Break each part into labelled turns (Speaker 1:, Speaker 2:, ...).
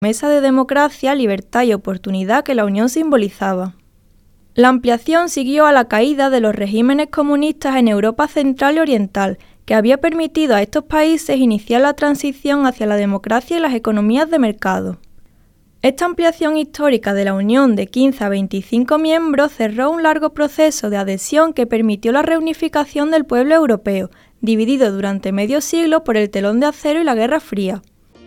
Speaker 1: promesa de democracia, libertad y oportunidad que la Unión simbolizaba. La ampliación siguió a la caída de los regímenes comunistas en Europa Central y Oriental, que había permitido a estos países iniciar la transición hacia la democracia y las economías de mercado. Esta ampliación histórica de la Unión de 15 a 25 miembros cerró un largo proceso de adhesión que permitió la reunificación del pueblo europeo, dividido durante medio siglo por el telón de acero y la Guerra Fría.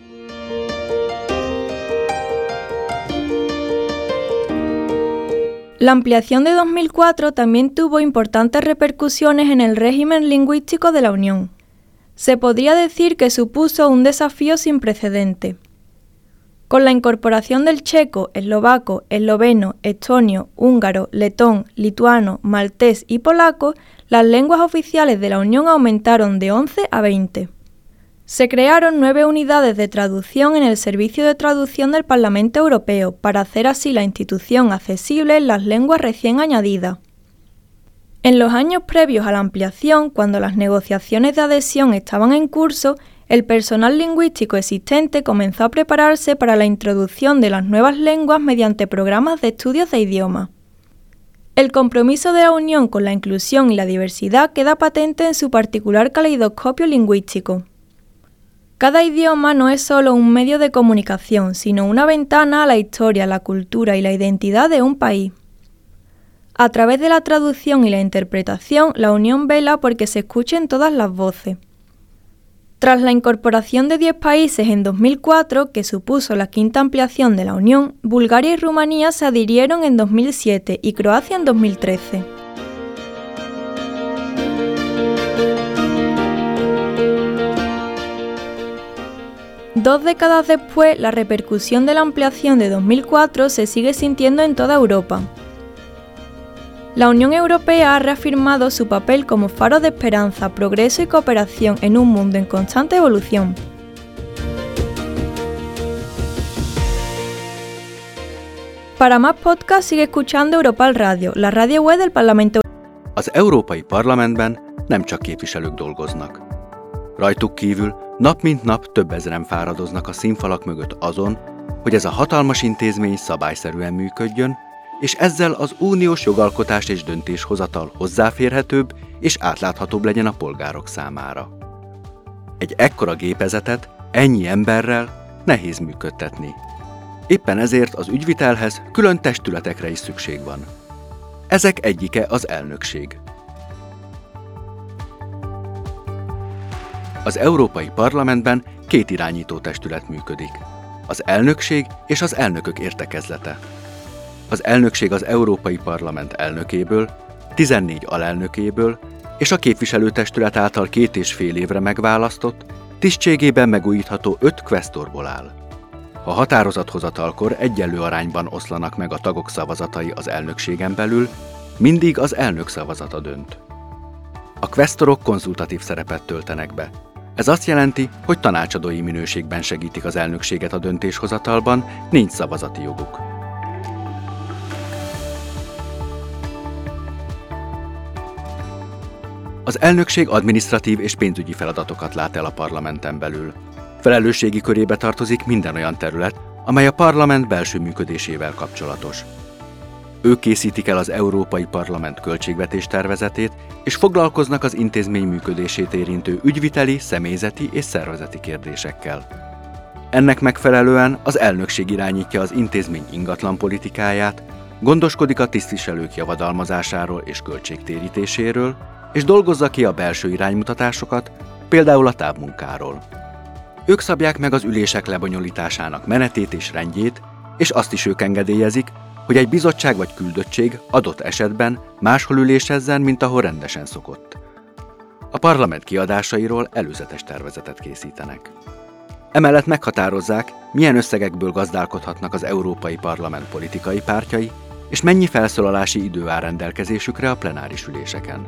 Speaker 1: La ampliación de 2004 también tuvo importantes repercusiones en el régimen lingüístico de la Unión. Se podría decir que supuso un desafío sin precedente. Con la incorporación del checo, eslovaco, esloveno, estonio, húngaro, letón, lituano, maltés y polaco, las lenguas oficiales de la Unión aumentaron de 11 a 20. Se crearon 9 unidades de traducción en el Servicio de Traducción del Parlamento Europeo para hacer así la institución accesible en las lenguas recién añadidas. En los años previos a la ampliación, cuando las negociaciones de adhesión estaban en curso, el personal lingüístico existente comenzó a prepararse para la introducción de las nuevas lenguas mediante programas de estudios de idioma. El compromiso de la Unión con la inclusión y la diversidad queda patente en su particular caleidoscopio lingüístico. Cada idioma no es solo un medio de comunicación, sino una ventana a la historia, la cultura y la identidad de un país. A través de la traducción y la interpretación, la Unión vela porque se escuchen todas las voces. Tras la incorporación de 10 países en 2004, que supuso la quinta ampliación de la Unión, Bulgaria y Rumanía se adhirieron en 2007 y Croacia en 2013. Dos décadas después, la repercusión de la ampliación de 2004 se sigue sintiendo en toda Europa. La Unión Europea ha reafirmado su papel como faro de esperanza, progreso y cooperación en un mundo en constante evolución. Para más podcasts sigue escuchando Europal Radio, la radio web del Parlamento.
Speaker 2: Az Európai Parlamentben nem csak képviselők dolgoznak. Rajtuk kívül nap mint nap több ezeren fáradoznak a színfalak mögött azon, hogy ez a hatalmas intézmény szabályszerűen működjön, és ezzel az uniós jogalkotás és döntéshozatal hozzáférhetőbb és átláthatóbb legyen a polgárok számára. Egy ekkora gépezetet ennyi emberrel nehéz működtetni. Éppen ezért az ügyvitelhez külön testületekre is szükség van. Ezek egyike az elnökség. Az Európai Parlamentben 2 irányító testület működik. Az elnökség és az elnökök értekezlete. Az elnökség az Európai Parlament elnökéből, 14 alelnökéből és a képviselőtestület által 2,5 évre megválasztott, tisztségében megújítható 5 kvesztorból áll. A határozathozatalkor egyenlő arányban oszlanak meg a tagok szavazatai az elnökségen belül, mindig az elnök szavazata dönt. A kvesztorok konzultatív szerepet töltenek be. Ez azt jelenti, hogy tanácsadói minőségben segítik az elnökséget a döntéshozatalban, nincs szavazati joguk. Az elnökség adminisztratív és pénzügyi feladatokat lát el a parlamenten belül. Felelősségi körébe tartozik minden olyan terület, amely a parlament belső működésével kapcsolatos. Ők készítik el az Európai Parlament költségvetés tervezetét, és foglalkoznak az intézmény működését érintő ügyviteli, személyzeti és szervezeti kérdésekkel. Ennek megfelelően az elnökség irányítja az intézmény ingatlanpolitikáját, gondoskodik a tisztviselők javadalmazásáról és költségtérítéséről, és dolgozza ki a belső iránymutatásokat, például a távmunkáról. Ők szabják meg az ülések lebonyolításának menetét és rendjét, és azt is ők engedélyezik, hogy egy bizottság vagy küldöttség adott esetben máshol ülésezzen, mint ahol rendesen szokott. A parlament kiadásairól előzetes tervezetet készítenek. Emellett meghatározzák, milyen összegekből gazdálkodhatnak az Európai Parlament politikai pártjai, és mennyi felszólalási idő áll rendelkezésükre a plenáris üléseken.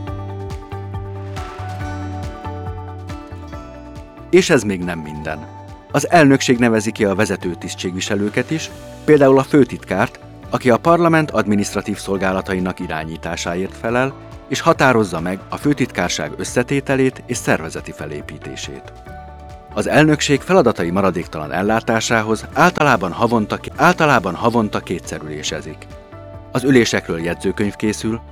Speaker 2: És ez még nem minden. Az elnökség nevezi ki a vezető tisztségviselőket is, például a főtitkárt, aki a parlament adminisztratív szolgálatainak irányításáért felel, és határozza meg a főtitkárság összetételét és szervezeti felépítését. Az elnökség feladatai maradéktalan ellátásához általában havonta kétszer ülésezik. Az ülésekről jegyzőkönyv készül,